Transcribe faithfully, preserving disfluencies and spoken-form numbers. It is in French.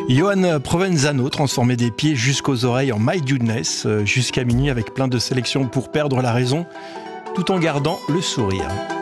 Johan Provenzano transformait des pieds jusqu'aux oreilles en My Goodness, jusqu'à minuit avec plein de sélections pour perdre la raison, tout en gardant le sourire.